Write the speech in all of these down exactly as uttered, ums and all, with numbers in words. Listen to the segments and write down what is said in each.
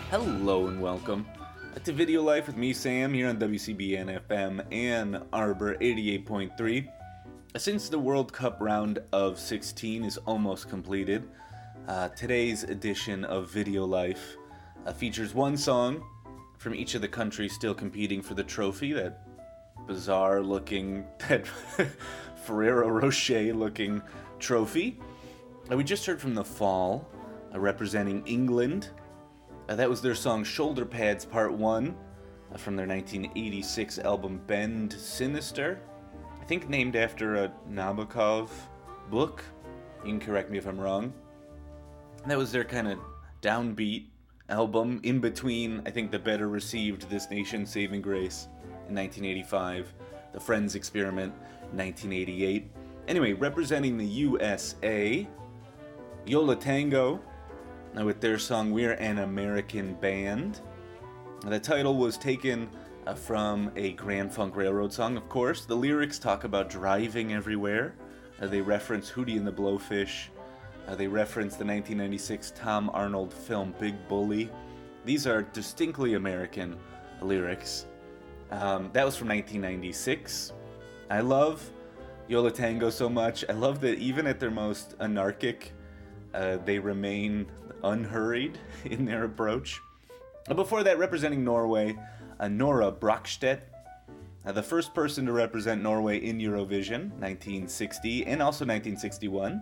Hello and welcome to Video Life with me, Sam, here on W C B N F M Ann Arbor eighty-eight point three. Since the World Cup round of sixteen is almost completed, uh, today's edition of Video Life uh, features one song from each of the countries still competing for the trophy, that bizarre-looking, that Ferrero Rocher-looking trophy. Uh, we just heard from The Fall, uh, representing England. Uh, that was their song Shoulder Pads Part one uh, from their nineteen eighty-six album Bend Sinister. I think named after a Nabokov book. You can correct me if I'm wrong. And that was their kind of downbeat album in between, I think, the better received This Nation Saving Grace in nineteen eighty-five, The Friends Experiment in nineteen eighty-eight. Anyway, representing the U S A, Yo La Tengo, uh, with their song We're an American Band. The title was taken uh, from a Grand Funk Railroad song, of course. The lyrics talk about driving everywhere. Uh, they reference Hootie and the Blowfish. Uh, they reference the nineteen ninety-six Tom Arnold film Big Bully. These are distinctly American lyrics. Um, that was from nineteen ninety-six. I love Yo La Tengo so much. I love that even at their most anarchic, uh, they remain unhurried in their approach. Uh, before that, representing Norway, uh, Nora Brokstedt, uh, the first person to represent Norway in Eurovision, nineteen sixty, and also nineteen sixty-one.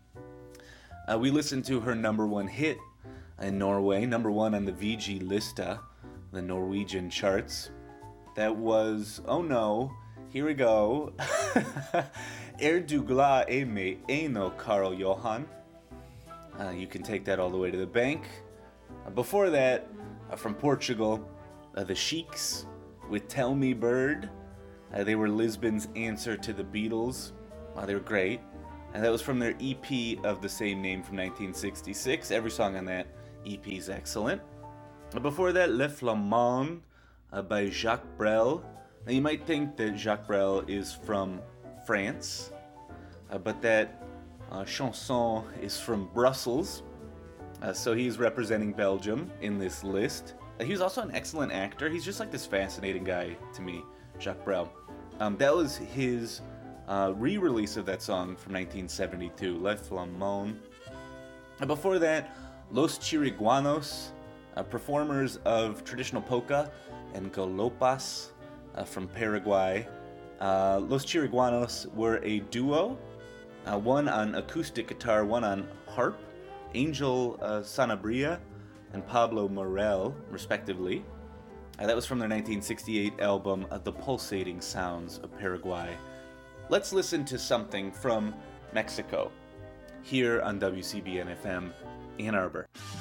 Uh, we listened to her number one hit in Norway, number one on the V G Lista, the Norwegian charts. That was, oh no, here we go, Er du glad i meg ennå, Karl Johan. Uh, you can take that all the way to the bank. Uh, before that, uh, from Portugal, uh, the Sheiks with Tell Me Bird. Uh, they were Lisbon's answer to the Beatles. Uh, they were great. And that was from their E P of the same name from nineteen sixty-six. Every song on that E P is excellent. Uh, before that, Le Flamand uh, by Jacques Brel. Now you might think that Jacques Brel is from France, uh, but that uh, chanson is from Brussels. Uh, so he's representing Belgium in this list. Uh, he was also an excellent actor. He's just like this fascinating guy to me, Jacques Brel. Um, that was his uh, re-release of that song from nineteen seventy-two, Le Flamand. And before that, Los Chiriguanos, uh, performers of traditional polka and galopas uh, from Paraguay. Uh, Los Chiriguanos were a duo, uh, one on acoustic guitar, one on harp, Angel uh, Sanabria and Pablo Morel, respectively. Uh, that was from their nineteen sixty-eight album, uh, The Pulsating Sounds of Paraguay. Let's listen to something from Mexico, here on W C B N F M Ann Arbor.